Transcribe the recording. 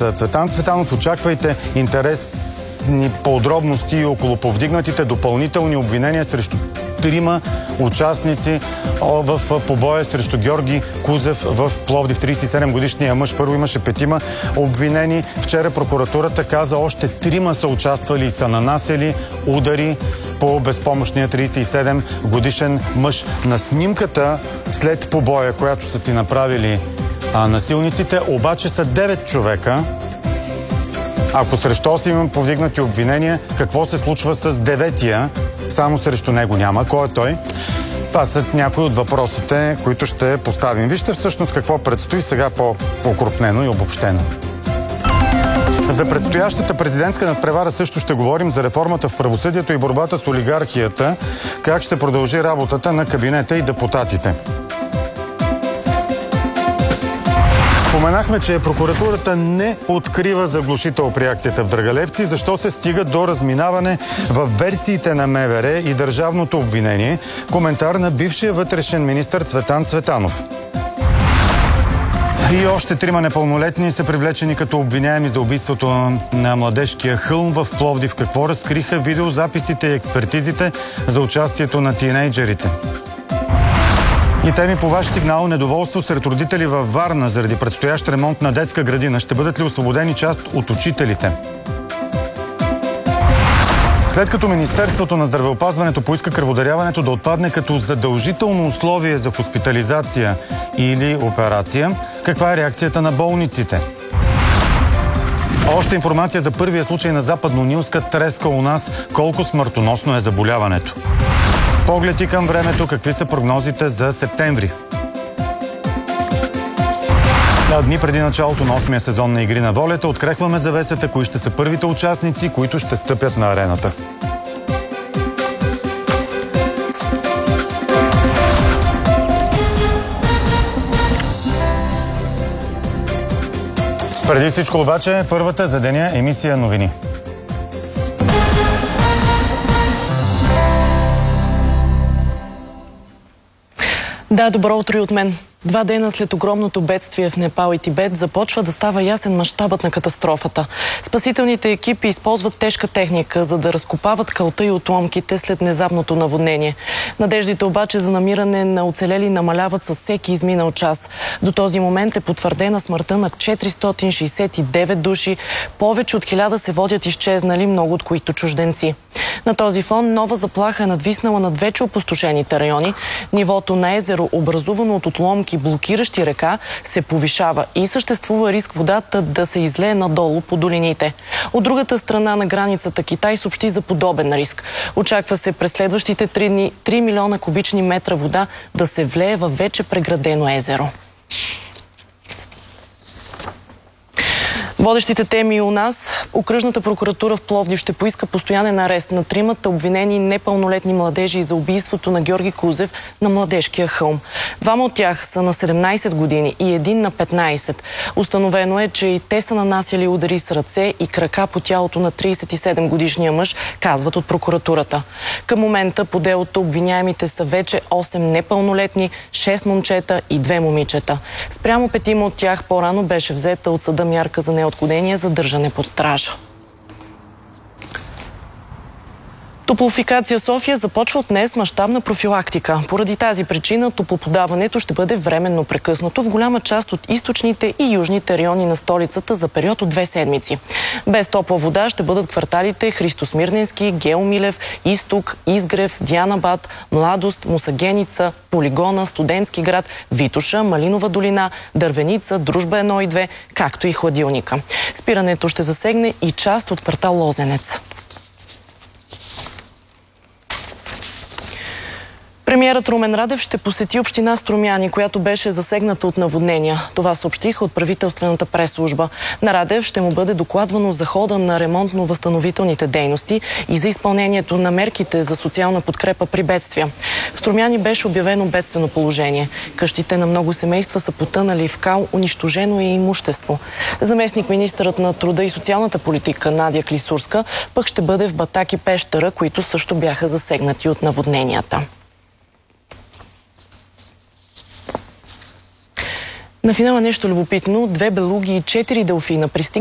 Цветан Цветанов. Очаквайте интересни подробности около повдигнатите допълнителни обвинения срещу 3 участници в побоя срещу Георги Кузев в Пловдив. 37-годишния мъж. Първо имаше 5 обвинени. Вчера прокуратурата каза още 3 са участвали и са нанасяли удари по безпомощния 37-годишен мъж. На снимката след побоя, която са си направили насилниците, обаче са 9 човека. Ако срещу 8 имам повдигнати обвинения, какво се случва с 9-тия? Само срещу него няма. Кой е той? Това са някои от въпросите, които ще поставим. Вижте всъщност какво предстои сега по-окрупнено и обобщено. За предстоящата президентска надпревара също ще говорим, за реформата в правосъдието и борбата с олигархията, как ще продължи работата на кабинета и депутатите. Споменахме, че прокуратурата не открива заглушител при акцията в Драгалевци. Защо се стига до разминаване в версиите на МВР и държавното обвинение? Коментар на бившия вътрешен министър Цветан Цветанов. И още 3 непълнолетни са привлечени като обвиняеми за убийството на младежкия хълм в Пловдив. Какво разкриха видеозаписите и експертизите за участието на тийнейджерите? И теми по ваш сигнал: недоволство сред родители във Варна заради предстоящ ремонт на детска градина. Ще бъдат ли освободени част от учителите? След като Министерството на здравеопазването поиска кръводаряването да отпадне като задължително условие за хоспитализация или операция, каква е реакцията на болниците? Още информация за първия случай на западно-нилска треска у нас. Колко смъртоносно е заболяването? Поглед и към времето, какви са прогнозите за септември? Дни преди началото на 8-я сезон на Игри на волята открехваме завесата, кои ще са първите участници, които ще стъпят на арената. Преди всичко обаче, първата за деня емисия новини. Да, добро утро и от мен. 2 дена след огромното бедствие в Непал и Тибет започва да става ясен мащабът на катастрофата. Спасителните екипи използват тежка техника, за да разкопават калта и отломките след внезапното наводнение. Надеждите обаче за намиране на оцелели намаляват с всеки изминал час. До този момент е потвърдена смъртта на 469 души. Повече от 1000 се водят изчезнали, много от които чужденци. На този фон нова заплаха е надвиснала над вече опустошените райони. Нивото на езеро, образувано от отломки, блокиращи река, се повишава и съществува риск водата да се излее надолу по долините. От другата страна на границата Китай съобщи за подобен риск. Очаква се през следващите 3 дни 3 милиона кубични метра вода да се влее във вече преградено езеро. Водещите теми у нас: окръжната прокуратура в Пловдив ще поиска постоянен арест на 3 обвинени непълнолетни младежи за убийството на Георги Кузев на младежкия хълм. 2 от тях са на 17 години и 1 на 15. Установено е, че и те са нанасяли удари с ръце и крака по тялото на 37-годишния мъж, казват от прокуратурата. Към момента по делото обвиняемите са вече 8 непълнолетни, 6 момчета и 2 момичета. Спрямо 5 от тях по-рано беше взета от съда мярка за неотклонение за държане под стража. Топлофикация София започва от днес мащабна профилактика. Поради тази причина топлоподаването ще бъде временно прекъснато в голяма част от източните и южните райони на столицата за период от 2 седмици. Без топла вода ще бъдат кварталите Христо Смирненски, Гео Милев, Изток, Изгрев, Дианабад, Младост, Мусагеница, Полигона, Студентски град, Витоша, Малинова долина, Дървеница, Дружба 1 и 2, както и Хладилника. Спирането ще засегне и част от квартал Лозенец. Премиерът Румен Радев ще посети община Струмяни, която беше засегната от наводнения. Това съобщиха от правителствената пресслужба. На Радев ще му бъде докладвано за хода на ремонтно-възстановителните дейности и за изпълнението на мерките за социална подкрепа при бедствия. В Струмяни беше обявено бедствено положение. Къщите на много семейства са потънали в кал, унищожено е имущество. Заместник-министърът на труда и социалната политика Надя Клисурска пък ще бъде в Батак и Пещера, които също бяха засегнати от наводненията. На финала нещо любопитно. 2 белуги и 4 делфина пристигнаха